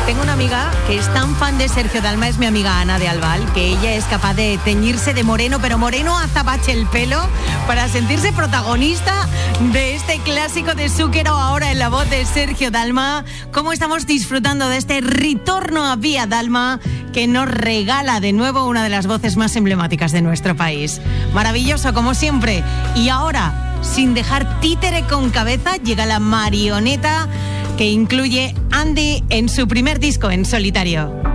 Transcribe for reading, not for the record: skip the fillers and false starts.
Tengo una amiga que es tan fan de Sergio Dalma, es mi amiga Ana de Albal, que ella es capaz de teñirse de moreno, pero moreno azabache el pelo, para sentirse protagonista de este clásico de Zúquero, ahora en la voz de Sergio Dalma. ¿Cómo estamos disfrutando de este retorno a Vía Dalma que nos regala de nuevo una de las voces más emblemáticas de nuestro país? Maravilloso, como siempre. Y ahora, sin dejar títere con cabeza, llega la marioneta que incluye Andy en su primer disco en solitario.